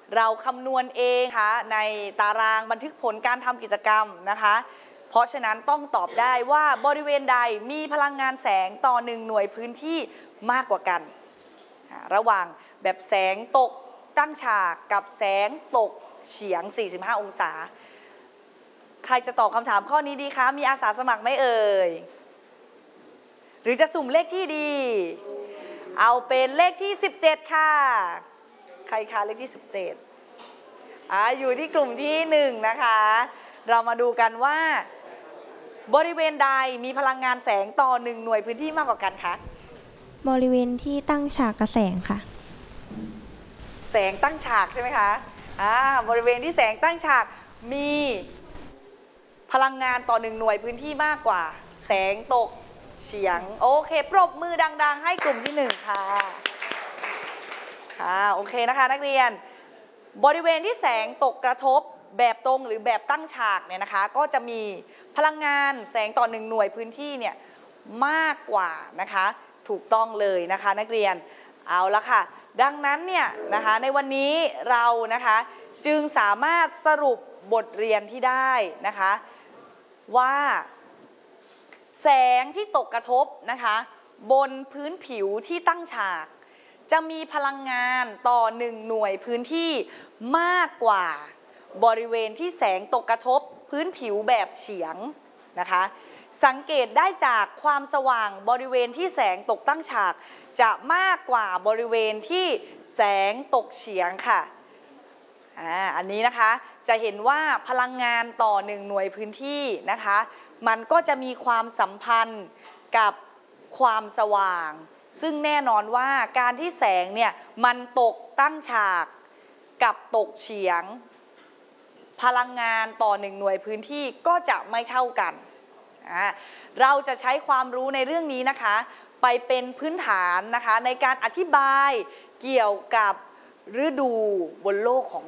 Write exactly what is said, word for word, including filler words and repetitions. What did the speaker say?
เราคำนวณเองค่ะในตารางบันทึกผลการทำกิจกรรมนะคะเพราะฉะนั้นต้องตอบได้ว่าบริเวณใดมีพลังงานแสงต่อหนึ่งหน่วยพื้นที่มากกว่ากันระหว่างแบบแสงตกตั้งฉากกับแสงตกเฉียงสี่สิบห้าองศาใครจะตอบคำถามข้อนี้ดีคะมีอาสาสมัครไหมเอ่ยหรือจะสุ่มเลขที่ดีเอาเป็นเลขที่สิบเจ็ดค่ะใครคะเลขที่สิบเจ็ดอ่าอยู่ที่กลุ่มที่หนึ่งนะคะเรามาดูกันว่าบริเวณใดมีพลังงานแสงต่อหนึ่งหน่วยพื้นที่มากกว่ากันคะบริเวณที่ตั้งฉากกระแสงค่ะแสงตั้งฉากใช่ไหมคะอ่าบริเวณที่แสงตั้งฉากมีพลังงานต่อหนึ่งหน่วยพื้นที่มากกว่าแสงตกเฉียงโอเคปรบมือดังๆให้กลุ่มที่หนึ่งค่ะค่ะโอเคนะคะนักเรียนบริเวณที่แสงตกกระทบแบบตรงหรือแบบตั้งฉากเนี่ยนะคะก็จะมีพลังงานแสงต่อหนึ่งหน่วยพื้นที่เนี่ยมากกว่านะคะถูกต้องเลยนะคะนักเรียนเอาละค่ะดังนั้นเนี่ยนะคะในวันนี้เรานะคะจึงสามารถสรุปบทเรียนที่ได้นะคะว่าแสงที่ตกกระทบนะคะบนพื้นผิวที่ตั้งฉากจะมีพลังงานต่อหนึ่งหน่วยพื้นที่มากกว่าบริเวณที่แสงตกกระทบพื้นผิวแบบเฉียงนะคะสังเกตได้จากความสว่างบริเวณที่แสงตกตั้งฉากจะมากกว่าบริเวณที่แสงตกเฉียงค่ะอ่าอันนี้นะคะจะเห็นว่าพลังงานต่อหนึ่งหน่วยพื้นที่นะคะมันก็จะมีความสัมพันธ์กับความสว่างซึ่งแน่นอนว่าการที่แสงเนี่ยมันตกตั้งฉากกับตกเฉียงพลังงานต่อหนึ่งหน่วยพื้นที่ก็จะไม่เท่ากันเราจะใช้ความรู้ในเรื่องนี้นะคะไปเป็นพื้นฐานนะคะในการอธิบายเกี่ยวกับฤดูบนโลกของ